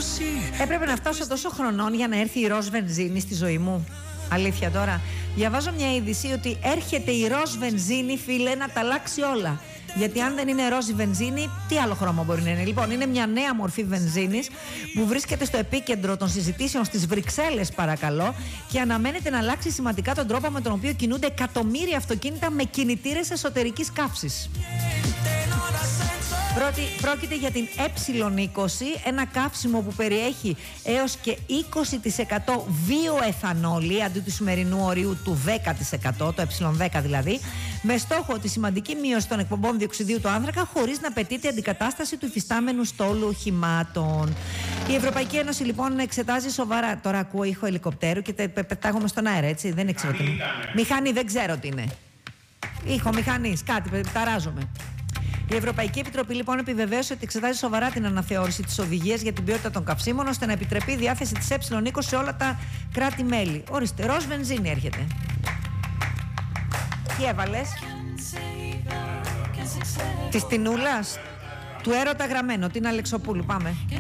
Έπρεπε να φτάσω τόσο χρονών για να έρθει η ροζ βενζίνη στη ζωή μου. Αλήθεια τώρα. Διαβάζω μια είδηση ότι έρχεται η ροζ βενζίνη, φίλε, να τα αλλάξει όλα. Γιατί αν δεν είναι ροζ η βενζίνη, τι άλλο χρώμα μπορεί να είναι? Λοιπόν, είναι μια νέα μορφή βενζίνης που βρίσκεται στο επίκεντρο των συζητήσεων στις Βρυξέλλες, παρακαλώ, και αναμένεται να αλλάξει σημαντικά τον τρόπο με τον οποίο κινούνται εκατομμύρια αυτοκίνητα με κινητήρες εσωτερικής καύσης. Πρόκειται για την Ε20, ένα καύσιμο που περιέχει έως και 20% βιοεθανόλη αντί του σημερινού ορίου του 10%, το Ε10 δηλαδή, με στόχο τη σημαντική μείωση των εκπομπών διοξιδίου του άνθρακα χωρίς να απαιτείται αντικατάσταση του υφιστάμενου στόλου οχημάτων. Η Ευρωπαϊκή Ένωση λοιπόν εξετάζει σοβαρά. Τώρα ακούω ήχο ελικοπτέρου και πετάγομαι στον αέρα, έτσι. Δεν ξέρω τι είναι. Μηχανή, δεν ξέρω τι είναι. Ήχο μηχανής, κάτι, ταράζομαι. Η Ευρωπαϊκή Επιτροπή λοιπόν επιβεβαίωσε ότι εξετάζει σοβαρά την αναθεώρηση της οδηγίας για την ποιότητα των καυσίμων ώστε να επιτρεπεί η διάθεση της Ε20 σε όλα τα κράτη-μέλη. Ορίστε, ροζ βενζίνη έρχεται. Τι έβαλες? Της Τινούλας, του έρωτα γραμμένο, την Αλεξοπούλου, πάμε.